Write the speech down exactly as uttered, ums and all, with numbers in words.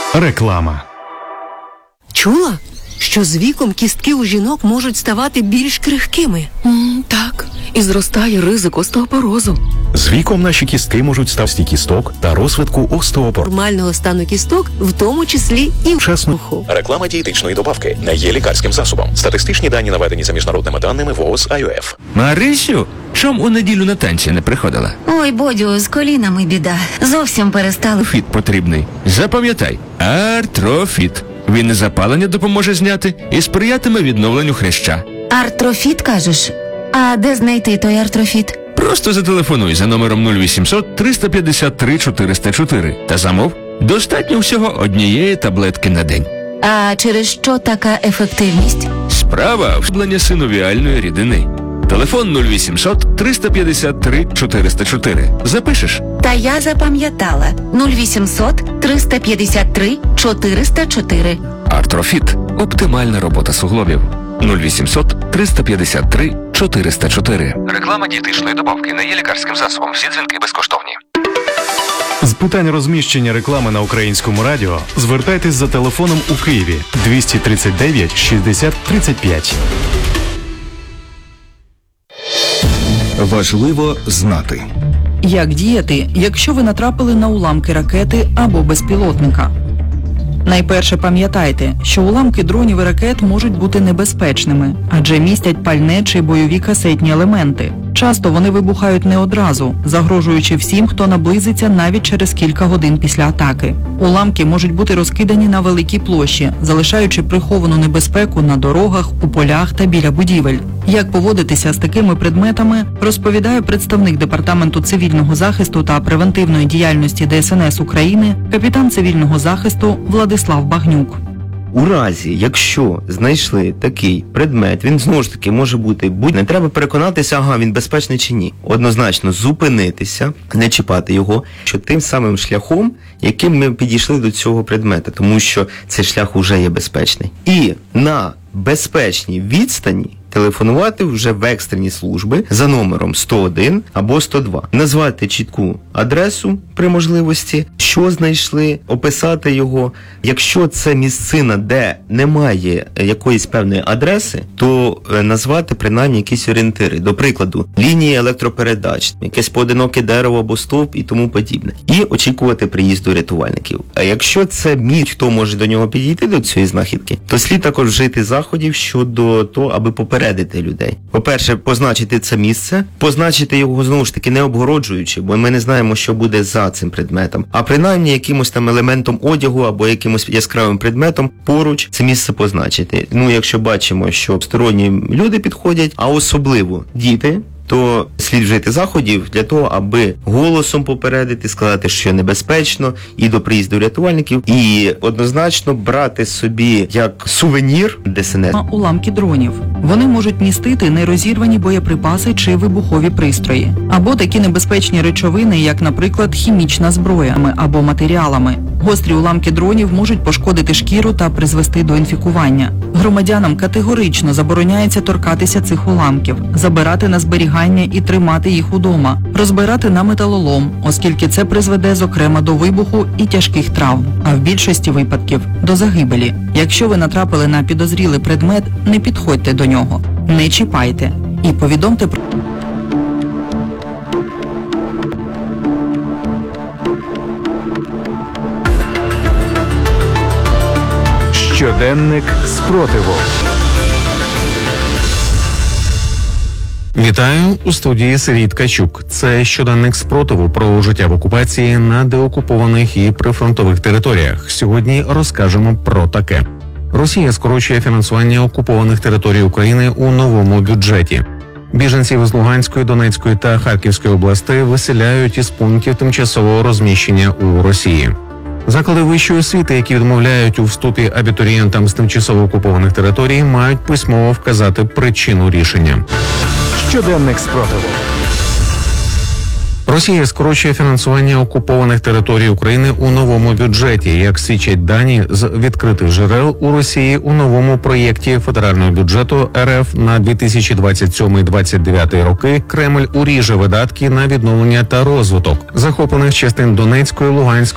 Реклама. Чула, що з віком кістки у жінок можуть ставати більш крихкими? Mm, так, і зростає ризик остеопорозу. З віком наші кістки можуть ставати кісток та розвитку остеопорозу. Нормального стану кісток, в тому числі і Вчасно. Реклама дієтичної добавки не є лікарським засобом. Статистичні дані наведені за міжнародними даними ВООЗ ай о еф. Марисю, чом у неділю на танці не приходила? Ой, Бодю, з колінами біда. Зовсім перестали. Фіт потрібний. Запам'ятай, Артрофіт. Він і запалення допоможе зняти, і сприятиме відновленню хряща. Артрофіт, кажеш? А де знайти той артрофіт? Просто зателефонуй за номером нуль вісімсот триста п'ятдесят три чотириста чотири та замов. Достатньо всього однієї таблетки на день. А через що така ефективність? Справа – вслаблення синовіальної рідини. Телефон нуль вісімсот триста п'ятдесят три чотириста чотири. Запишеш? Та я запам'ятала. нуль вісімсот триста п'ятдесят три чотириста чотири. Артрофіт. Оптимальна робота суглобів. нуль вісімсот триста п'ятдесят три чотириста чотири. Реклама дієтичної добавки не є лікарським засобом. Всі дзвінки безкоштовні. З питань розміщення реклами на Українському радіо звертайтесь за телефоном у Києві двісті тридцять дев'ять шістдесят тридцять п'ять. Важливо знати. Як діяти, якщо ви натрапили на уламки ракети або безпілотника? Найперше пам'ятайте, що уламки дронів і ракет можуть бути небезпечними, адже містять пальне чи бойові касетні елементи. Часто вони вибухають не одразу, загрожуючи всім, хто наблизиться навіть через кілька годин після атаки. Уламки можуть бути розкидані на великій площі, залишаючи приховану небезпеку на дорогах, у полях та біля будівель. Як поводитися з такими предметами, розповідає представник Департаменту цивільного захисту та превентивної діяльності Де Ес Ен Ес України, капітан цивільного захисту Владислав Багнюк. У разі, якщо знайшли такий предмет, він знову ж таки може бути будь не треба переконатися, ага, він безпечний чи ні. Однозначно зупинитися, не чіпати його, що тим самим шляхом, яким ми підійшли до цього предмета, тому що цей шлях уже є безпечний. І на безпечній відстані телефонувати вже в екстрені служби за номером сто один або сто два. Назвати чітку адресу при можливості, що знайшли, описати його. Якщо це місцина, де немає якоїсь певної адреси, то назвати принаймні якісь орієнтири. До прикладу, лінії електропередач, якесь поодиноке дерево або стовп і тому подібне. І очікувати приїзду рятувальників. А якщо це міць, хто може до нього підійти, до цієї знахідки, то слід також вжити заходів щодо того, аби попередити людей. По-перше, позначити це місце, позначити його, знову ж таки, не обгороджуючи, бо ми не знаємо, що буде за цим предметом, а принаймні якимось там елементом одягу або якимось яскравим предметом поруч це місце позначити. Ну, якщо бачимо, що сторонні люди підходять, а особливо діти, то слід вжити заходів для того, аби голосом попередити, сказати, що небезпечно, і до приїзду рятувальників, і однозначно брати собі як сувенір Де Ес Ен Ес. Уламки дронів. Вони можуть містити нерозірвані боєприпаси чи вибухові пристрої, або такі небезпечні речовини, як, наприклад, хімічна зброя або матеріалами. Гострі уламки дронів можуть пошкодити шкіру та призвести до інфікування. Громадянам категорично забороняється торкатися цих уламків, забирати на зберігання і тримати їх удома, розбирати на металолом, оскільки це призведе, зокрема, до вибуху і тяжких травм, а в більшості випадків – до загибелі. Якщо ви натрапили на підозрілий предмет, не підходьте до нього, не чіпайте і повідомте про... Щоденник спротиву. Вітаю, у студії Сергій Ткачук. Це щоденник спротиву про життя в окупації на деокупованих і прифронтових територіях. Сьогодні розкажемо про таке. Росія скорочує фінансування окупованих територій України у новому бюджеті. Біженців з Луганської, Донецької та Харківської областей виселяють із пунктів тимчасового розміщення у Росії. Заклади вищої освіти, які відмовляють у вступі абітурієнтам з тимчасово окупованих територій, мають письмово вказати причину рішення. Щоденник спротиву. Росія скорочує фінансування окупованих територій України у новому бюджеті. Як свідчать дані з відкритих джерел, у Росії у новому проєкті федерального бюджету Ер Еф на дві тисячі двадцять сьомий - двадцять дев'ятий роки Кремль уріже видатки на відновлення та розвиток захоплених частин Донецької, Луганської